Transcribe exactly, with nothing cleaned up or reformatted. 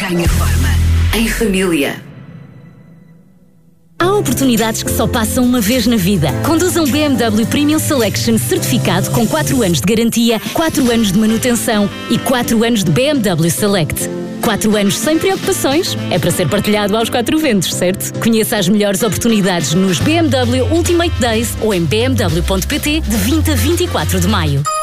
ganha forma. Em família. Há oportunidades que só passam uma vez na vida. Conduza um B M W Premium Selection certificado com quatro anos de garantia, quatro anos de manutenção e quatro anos de B M W Select. quatro anos sem preocupações. É para ser partilhado aos quatro ventos, certo? Conheça as melhores oportunidades nos B M W Ultimate Days ou em b m w ponto p t de vinte a vinte e quatro de maio.